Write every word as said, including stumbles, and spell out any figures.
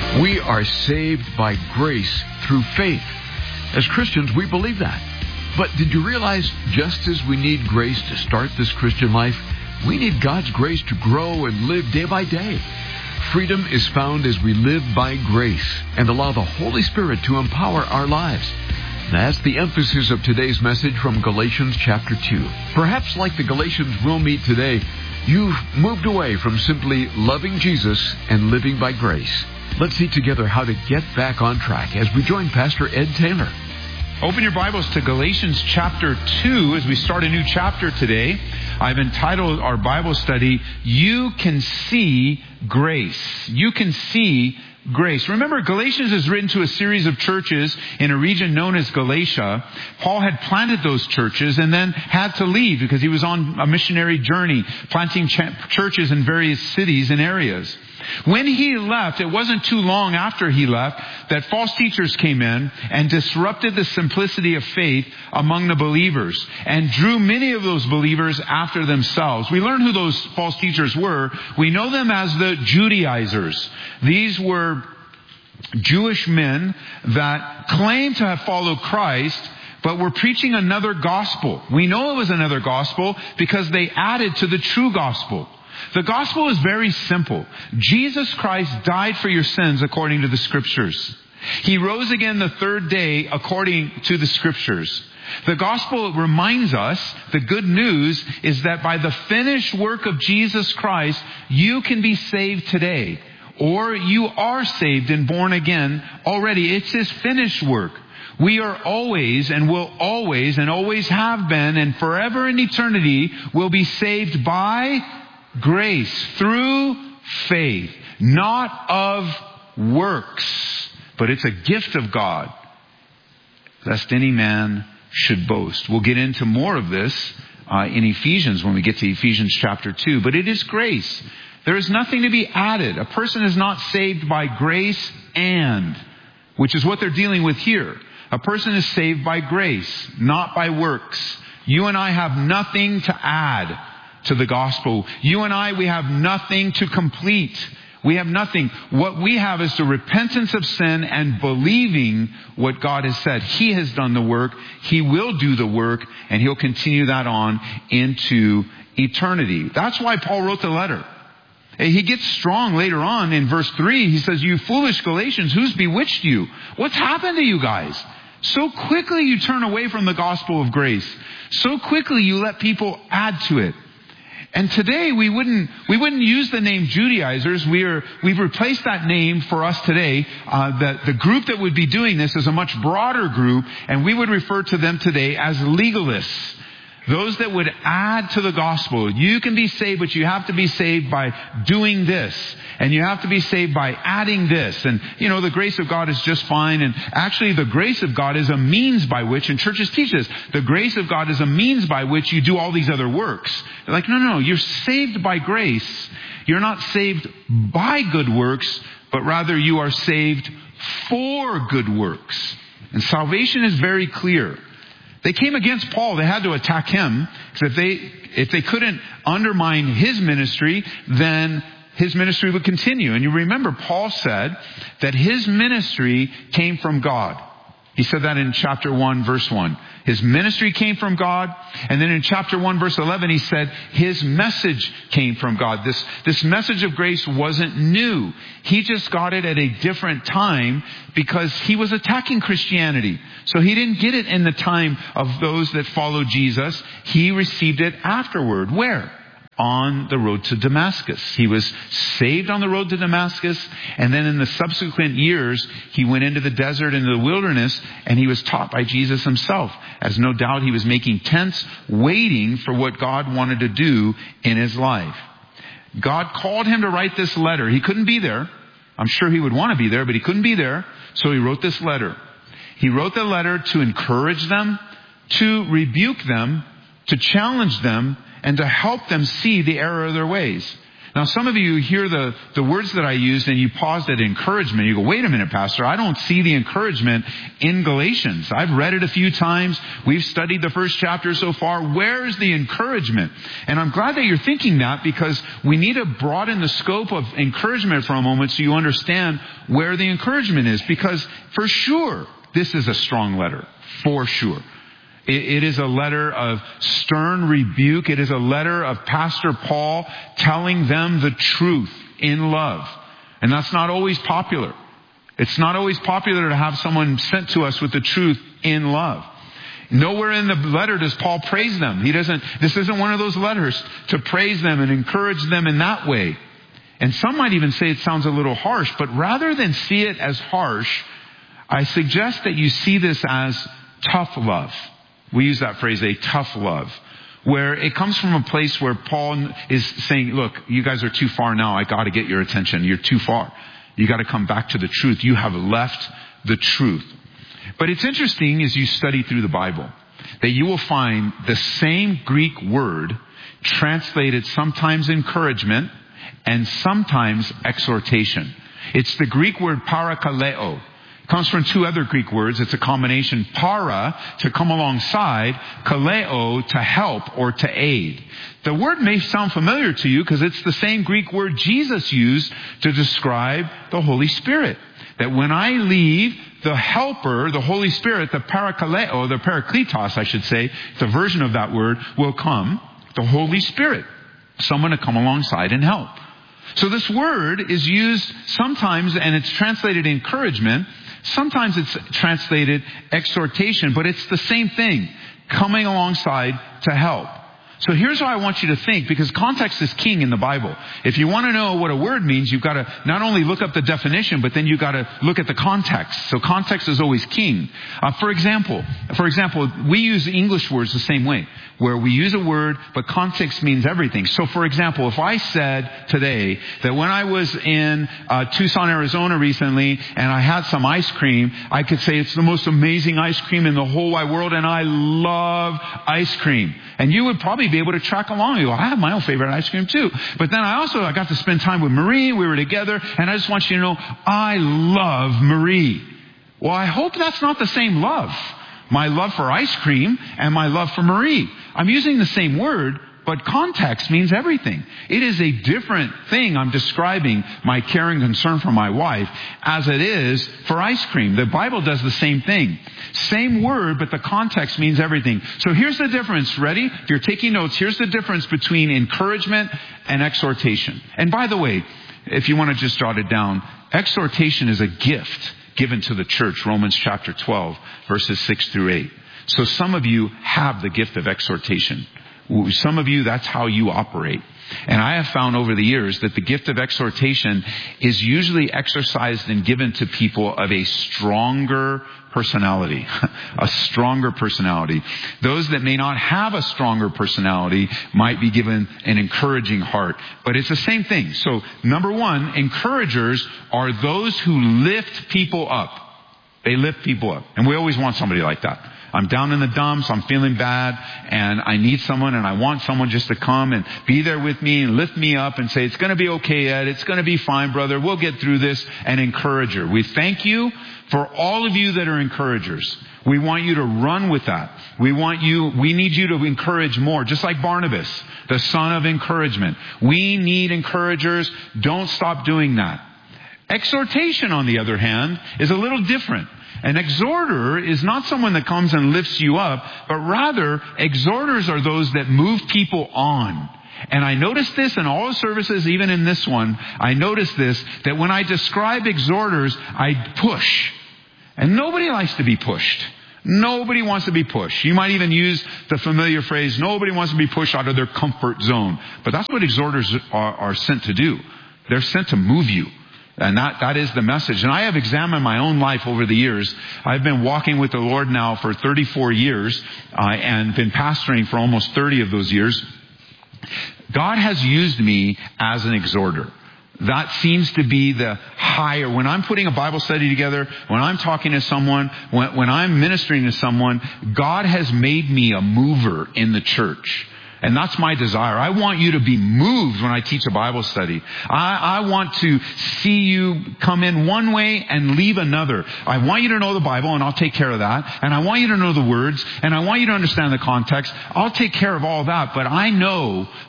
We are saved by grace through faith. As Christians, we believe that. But did you realize just as we need grace to start this Christian life, we need God's grace to grow and live day by day? Freedom is found as we live by grace and allow the Holy Spirit to empower our lives. That's the emphasis of today's message from Galatians chapter two. Perhaps like the Galatians we'll meet today, you've moved away from simply loving Jesus and living by grace. Let's see together how to get back on track as we join Pastor Ed Taylor. Open your Bibles to Galatians chapter two as we start a new chapter today. I've entitled our Bible study, You Can See Grace. You Can See Grace. Remember, Galatians is written to a series of churches in a region known as Galatia. Paul had planted those churches and then had to leave because he was on a missionary journey, planting ch- churches in various cities and areas. When he left, it wasn't too long after he left that false teachers came in and disrupted the simplicity of faith among the believers and drew many of those believers after themselves. We learn who those false teachers were. We know them as the Judaizers. These were Jewish men that claimed to have followed Christ, but were preaching another gospel. We know it was another gospel because they added to the true gospel. The gospel is very simple. Jesus Christ died for your sins according to the Scriptures. He rose again the third day according to the Scriptures. The gospel reminds us, the good news is that by the finished work of Jesus Christ, you can be saved today. Or you are saved and born again already. It's His finished work. We are always and will always and always have been and forever in eternity will be saved by grace, through faith, not of works, but it's a gift of God, lest any man should boast. We'll get into more of this uh, in Ephesians when we get to Ephesians chapter two, but it is grace. There is nothing to be added. A person is not saved by grace and, which is what they're dealing with here. A person is saved by grace, not by works. You and I have nothing to add to the gospel. You and I, we have nothing to complete. We have nothing. What we have is the repentance of sin and believing what God has said. He has done the work. He will do the work, and He'll continue that on into eternity. That's why Paul wrote the letter. He gets strong later on in verse three. He says, "You foolish Galatians, who's bewitched you? What's happened to you guys? So quickly you turn away from the gospel of grace. So quickly you let people add to it." And today we wouldn't we wouldn't use the name Judaizers. We are we've replaced that name for us today. Uh, the the group that would be doing this is a much broader group, and we would refer to them today as legalists. Those that would add to the gospel. You can be saved, but you have to be saved by doing this. And you have to be saved by adding this. And, you know, the grace of God is just fine. And actually, the grace of God is a means by which, and churches teach this, the grace of God is a means by which you do all these other works. They're like, no, no, you're saved by grace. You're not saved by good works, but rather you are saved for good works. And salvation is very clear. They came against Paul. They had to attack him. Because if they, if they couldn't undermine his ministry, then his ministry would continue. And you remember Paul said that his ministry came from God. He said that in chapter one, verse one. His ministry came from God. And then in chapter one, verse eleven, he said his message came from God. This, this message of grace wasn't new. He just got it at a different time because he was attacking Christianity. So he didn't get it in the time of those that followed Jesus. He received it afterward. Where? On the road to Damascus. He was saved on the road to Damascus, and then in the subsequent years, he went into the desert, into the wilderness, and he was taught by Jesus Himself, as no doubt he was making tents, waiting for what God wanted to do in his life. God called him to write this letter. He couldn't be there. I'm sure he would want to be there, but he couldn't be there, so he wrote this letter. He wrote the letter to encourage them, to rebuke them, to challenge them, and to help them see the error of their ways. Now, some of you hear the, the words that I used and you paused at encouragement. You go, wait a minute, Pastor, I don't see the encouragement in Galatians. I've read it a few times. We've studied the first chapter so far. Where's the encouragement? And I'm glad that you're thinking that, because we need to broaden the scope of encouragement for a moment so you understand where the encouragement is. Because for sure, this is a strong letter. For sure. It is a letter of stern rebuke. It is a letter of Pastor Paul telling them the truth in love. And that's not always popular. It's not always popular to have someone sent to us with the truth in love. Nowhere in the letter does Paul praise them. He doesn't, this isn't one of those letters to praise them and encourage them in that way. And some might even say it sounds a little harsh, but rather than see it as harsh, I suggest that you see this as tough love. We use that phrase, a tough love, where it comes from a place where Paul is saying, look, you guys are too far now. I got to get your attention. You're too far. You got to come back to the truth. You have left the truth. But it's interesting as you study through the Bible that you will find the same Greek word translated sometimes encouragement and sometimes exhortation. It's the Greek word parakaleo. Comes from two other Greek words. It's a combination. Para, to come alongside. Kaleo, to help or to aid. The word may sound familiar to you because it's the same Greek word Jesus used to describe the Holy Spirit. That when I leave, the helper, the Holy Spirit, the parakaleo, the parakletos, I should say, it's a version of that word, will come. The Holy Spirit. Someone to come alongside and help. So this word is used sometimes, and it's translated encouragement. Sometimes it's translated exhortation, but it's the same thing, coming alongside to help. So here's how I want you to think, because context is king in the Bible. If you want to know what a word means, you've got to not only look up the definition, but then you've got to look at the context. So context is always king. Uh, for example, for example, we use English words the same way, where we use a word, but context means everything. So for example, if I said today that when I was in uh, Tucson, Arizona recently, and I had some ice cream, I could say it's the most amazing ice cream in the whole wide world, and I love ice cream. And you would probably be able to track along. You go, I have my own favorite ice cream too. But then I also, I got to spend time with Marie. We were together. And I just want you to know, I love Marie. Well, I hope that's not the same love. My love for ice cream and my love for Marie. I'm using the same word, but context means everything. It is a different thing I'm describing my care and concern for my wife as it is for ice cream. The Bible does the same thing. Same word, but the context means everything. So here's the difference. Ready? If you're taking notes, here's the difference between encouragement and exhortation. And by the way, if you want to just jot it down, exhortation is a gift given to the church, Romans chapter twelve, verses six through eight. So some of you have the gift of exhortation. Some of you, that's how you operate. And I have found over the years that the gift of exhortation is usually exercised and given to people of a stronger personality. A stronger personality. Those that may not have a stronger personality might be given an encouraging heart. But it's the same thing. So, number one, encouragers are those who lift people up. They lift people up. And we always want somebody like that. I'm down in the dumps, I'm feeling bad, and I need someone, and I want someone just to come and be there with me and lift me up and say, it's going to be okay, Ed, it's going to be fine, brother, we'll get through this, an encourager. We thank you for all of you that are encouragers. We want you to run with that. We want you, we need you to encourage more, just like Barnabas, the son of encouragement. We need encouragers. Don't stop doing that. Exhortation, on the other hand, is a little different. An exhorter is not someone that comes and lifts you up, but rather exhorters are those that move people on. And I noticed this in all the services, even in this one, I noticed this, that when I describe exhorters, I push. And nobody likes to be pushed. Nobody wants to be pushed. You might even use the familiar phrase, nobody wants to be pushed out of their comfort zone. But that's what exhorters are, are sent to do. They're sent to move you. And that, that is the message. And I have examined my own life over the years. I've been walking with the Lord now for thirty-four years, uh, and been pastoring for almost thirty of those years. God has used me as an exhorter. That seems to be the higher. When I'm putting a Bible study together, when I'm talking to someone, when, when I'm ministering to someone, God has made me a mover in the church. And that's my desire. I want you to be moved when I teach a Bible study. I, I want to see you come in one way and leave another. I want you to know the Bible, and I'll take care of that. And I want you to know the words, and I want you to understand the context. I'll take care of all that, but I know